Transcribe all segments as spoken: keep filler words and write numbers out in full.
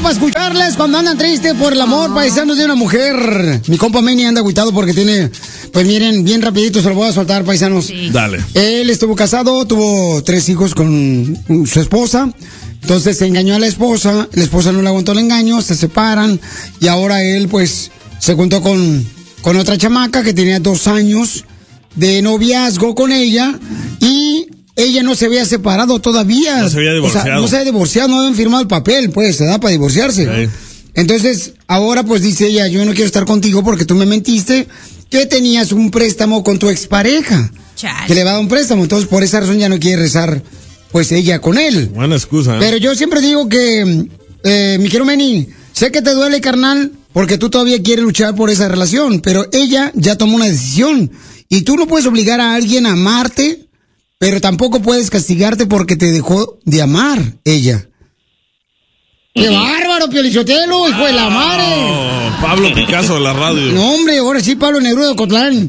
para escucharles cuando andan tristes por el amor, paisanos, de una mujer. Mi compa Manny anda agüitado porque tiene, pues miren, bien rapidito se lo voy a soltar, paisanos. Sí. Dale. Él estuvo casado, tuvo tres hijos con su esposa. Entonces se engañó a la esposa, la esposa no le aguantó el engaño, se separan y ahora él pues se juntó con, con otra chamaca que tenía dos años de noviazgo con ella y ella no se había separado todavía. No se había divorciado. O sea, no se había divorciado, no habían firmado el papel, pues, se da para divorciarse. Sí. Entonces, ahora pues dice ella, yo no quiero estar contigo porque tú me mentiste que tenías un préstamo con tu expareja. Chale. Que le va a dar un préstamo, entonces por esa razón ya no quiere rezar, pues ella con él. Buena excusa, ¿eh? Pero yo siempre digo que, eh, mi querido Manny, sé que te duele, carnal, porque tú todavía quieres luchar por esa relación, pero ella ya tomó una decisión. Y tú no puedes obligar a alguien a amarte, pero tampoco puedes castigarte porque te dejó de amar ella. ¡Qué bárbaro, Piolichotelo, wow, hijo de la madre! Oh, Pablo Picasso de la radio. No, hombre, ahora sí, Pablo Neruda de Ocotlán.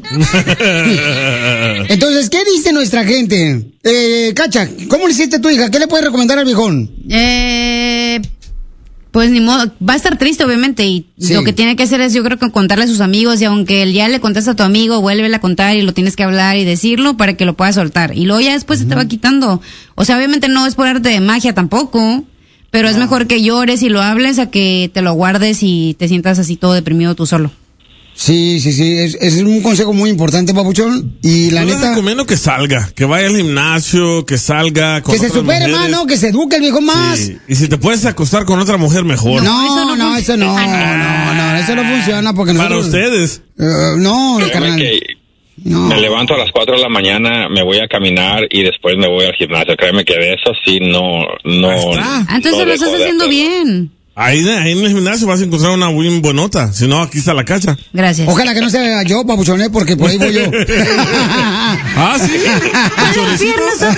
Entonces, ¿qué dice nuestra gente? Eh, Cacha, ¿cómo le hiciste a tu hija? ¿Qué le puedes recomendar al viejón? Eh... Pues ni modo, va a estar triste obviamente y Sí. lo que tiene que hacer es yo creo que contarle a sus amigos y aunque él ya le contesta a tu amigo, vuélvele a contar y lo tienes que hablar y decirlo para que lo pueda soltar y luego ya después uh-huh. se te va quitando. O sea, obviamente no es ponerte de magia tampoco, pero no. Es mejor que llores y lo hables a que te lo guardes y te sientas así todo deprimido tú solo. Sí, sí, sí, es, es un consejo muy importante, papuchón, y la Yo neta... les recomiendo que salga, que vaya al gimnasio, que salga con que se otras supere mujeres. más, ¿no? Que se eduque el viejo más. Sí. Y si te puedes acostar con otra mujer, mejor. No, eso no, no no, eso no, no, no, eso no funciona porque Para nosotros... ustedes. Uh, no, Créeme carnal. que No. me levanto a las cuatro de la mañana, me voy a caminar y después me voy al gimnasio. Créeme que de eso sí no... no Ahí está. Ah, entonces no lo estás dejo de haciendo hacerlo. bien. Ahí, ahí en el gimnasio vas a encontrar una bien buenota. Si no, aquí está la Cacha. Gracias. Ojalá que no sea yo, papuchón, ¿eh? Porque por ahí voy yo. Ah, sí. Las piernas son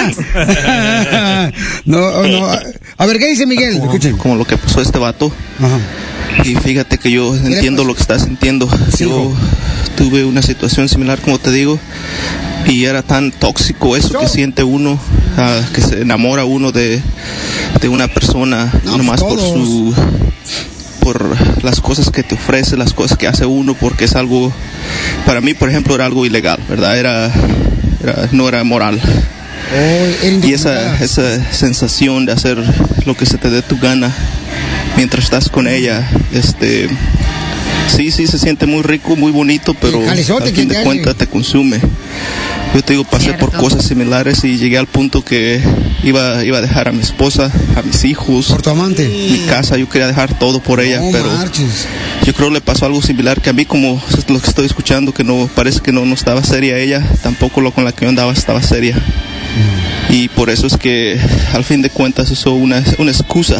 peludas. No, no. A ver, ¿qué dice Miguel? Como, Escuchen. como lo que pasó a este vato. Ajá. Y fíjate que yo entiendo lo que estás sintiendo. Sí, Yo hijo. tuve una situación similar, como te digo, y era tan tóxico eso que siente uno, uh, que se enamora uno de, de una persona, No, nomás por todos. su por las cosas que te ofrece, las cosas que hace uno, porque es algo, para mí, por ejemplo, era algo ilegal, ¿verdad? Era, era no era moral. Oh, era Y esa, esa sensación de hacer lo que se te dé tu gana mientras estás con ella, este, sí, sí se siente muy rico, muy bonito, pero Y jalezote, al ¿quién fin te de hace? cuentas te consume. Yo te digo, pasé por Cierto. cosas similares y llegué al punto que iba, iba a dejar a mi esposa, a mis hijos, por tu amante. mi casa, yo quería dejar todo por ella, No pero marches. yo creo le pasó algo similar que a mí, como es lo que estoy escuchando, que no parece que no, no estaba seria ella, tampoco lo con la que yo andaba estaba seria. Y por eso es que al fin de cuentas eso es una, una excusa.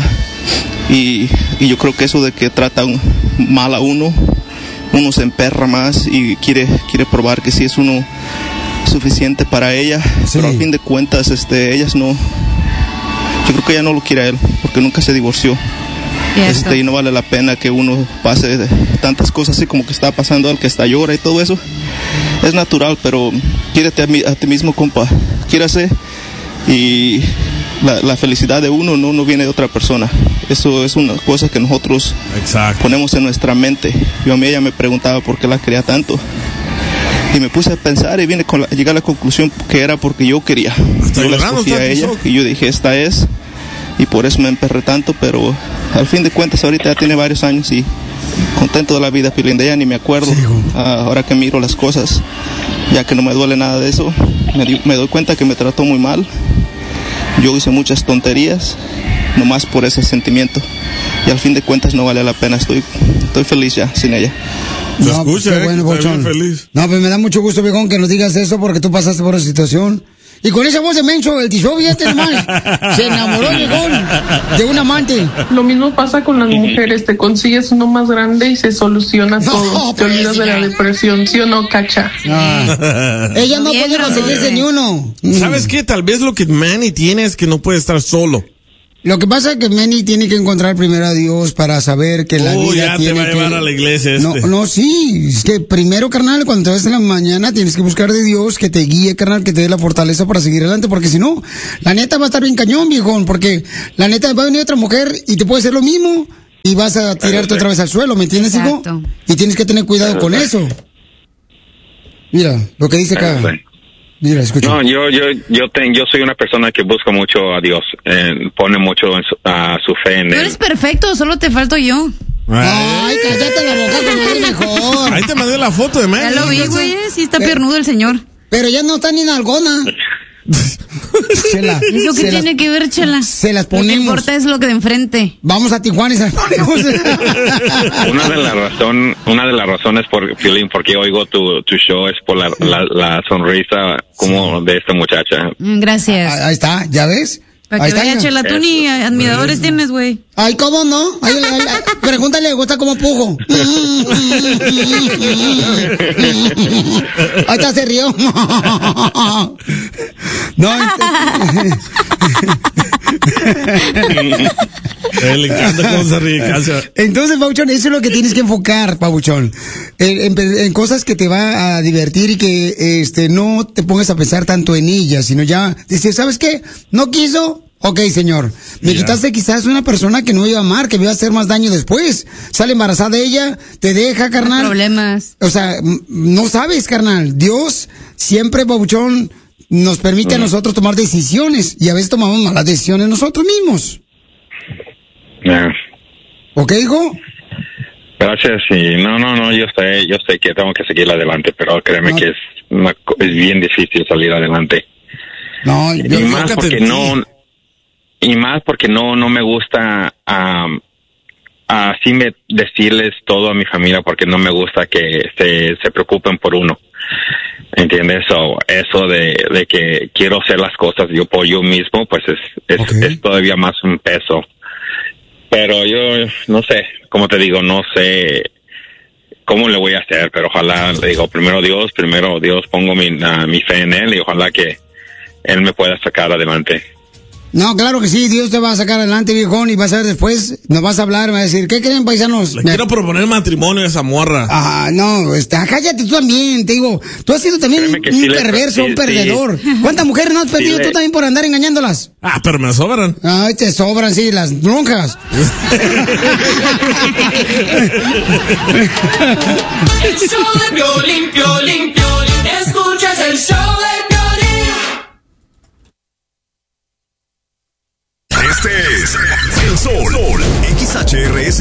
Y, y yo creo que eso de que tratan mal a uno, uno se emperra más y quiere, quiere probar que sí es uno suficiente para ella, Sí. pero al fin de cuentas este, ellas no, yo creo que ella no lo quiere a él, porque nunca se divorció. Cierto. Este, y no vale la pena que uno pase de tantas cosas así como que está pasando al que está llora y todo eso. Es natural, pero quiérete a, mi, a ti mismo, compa. Quiérase y la, la felicidad de uno no, no viene de otra persona. Eso es una cosa que nosotros Exacto. ponemos en nuestra mente. Yo a mí ella me preguntaba por qué la quería tanto. Y me puse a pensar y vine con la, llegué a la conclusión que era porque yo quería. Hasta Yo la llorando escogí está a tu ella shock. y yo dije, esta es. Y por eso me emperré tanto, pero al fin de cuentas ahorita ya tiene varios años y contento de la vida, Pilinda, ya ni me acuerdo. Ah, ahora que miro las cosas, ya que no me duele nada de eso, me, di- me doy cuenta que me trató muy mal. Yo hice muchas tonterías, nomás por ese sentimiento. Y al fin de cuentas no vale la pena, estoy, estoy feliz ya sin ella. Se No, escucha, qué eh, bueno, que está Papuchón. bien feliz. No, pues me da mucho gusto, viejón, que nos digas eso porque tú pasaste por esa situación. Y con esa voz de menso, el tizo, fíjate nomás, se enamoró el viejón de un amante. Lo mismo pasa con las mujeres, te consigues uno más grande y se soluciona No, todo. Te pues, olvidas de la ya. depresión, ¿sí o no, Cacha? Ah. Ella no Bien, puede Raúl. conseguirse ni uno. ¿Sabes qué? Tal vez lo que Manny tiene es que no puede estar solo. Lo que pasa es que Manny tiene que encontrar primero a Dios para saber que la Oh, vida ya tiene te va a que... llevar a la iglesia este. No, no, sí, es que primero, carnal, cuando te vas en la mañana tienes que buscar de Dios que te guíe, carnal, que te dé la fortaleza para seguir adelante, porque si no, la neta va a estar bien cañón, viejón, porque la neta va a venir otra mujer y te puede hacer lo mismo y vas a tirarte otra vez al suelo, ¿me entiendes, hijo? Exacto. Y tienes que tener cuidado con eso. Mira, lo que dice acá. Mira, escucha. No, yo, yo, yo, ten, yo soy una persona que busca mucho a Dios, eh, pone mucho en su, a su fe en Tú él. eres perfecto, solo te falto yo. Ay, cállate la boca, comadre, mejor. Ahí te mandé la foto de Manny. Ya lo vi, güey, eh, sí está piernudo el señor. Pero ya no está ni en algona. Chela, ¿Eso qué se tiene las- que ver, Chela? Se las Lo que ponemos. importa es lo que de enfrente. Vamos a Tijuana y se las ponemos. Una de las razón, una de las razones por Piolín, porque oigo tu, tu show es por la, la, la sonrisa como de esta muchacha. Mm, Gracias. Ahí está, ¿ya ves? Para Ahí que está, vea, mira. Chela, tú ni admiradores tienes, güey. Ay, ¿cómo no? Ay, ay, ay, pregúntale, ¿le gusta cómo pujo? Ahí está, se rió. No, este- A él le encanta cómo se ríe, casa. Entonces, Pabuchón, eso es lo que tienes que enfocar, Pabuchón. En, en- en cosas que te va a divertir y que este no te pongas a pensar tanto en ella, sino ya decir, ¿sabes qué? ¿No quiso? Ok, señor. Me Ya. quitaste quizás una persona que no iba a amar, que me iba a hacer más daño después. Sale embarazada ella, te deja, carnal. Problemas. O sea, m- no sabes, carnal. Dios siempre, Pabuchón, nos permite a nosotros tomar decisiones y a veces tomamos malas decisiones nosotros mismos. Yeah. ¿Ok, hijo? Gracias, y no, no, no, yo sé, yo sé que tengo que seguir adelante, pero créeme No. que es, una co- es bien difícil salir adelante. No, yo, Y más enfócate porque en no, y más porque no, no me gusta, um, así me decirles todo a mi familia porque no me gusta que se, se preocupen por uno. ¿Entiendes? So, eso de, de que quiero hacer las cosas yo por yo mismo, pues es, es, Ok. es todavía más un peso. Pero yo, no sé, como te digo, no sé cómo le voy a hacer, pero ojalá, le digo, primero Dios, primero Dios, pongo mi, uh, mi fe en Él y ojalá que Él me pueda sacar adelante. No, claro que sí, Dios te va a sacar adelante, viejón, y vas a ver después, nos vas a hablar, me va a decir, ¿qué creen, paisanos? Le Me- quiero proponer matrimonio a esa morra. Ah, no, está, cállate tú también, te digo, tú has sido también Créeme que un sí le- perverso, sí, un sí. perdedor. ¿Cuántas mujeres no has perdido le- tú también por andar engañándolas? Ah, pero me sobran. Ay, te sobran, sí, las lonjas. El show de Piolín, Piolín, Piolín. Escuchas el show de Piolín. Este es El Sol, X H R S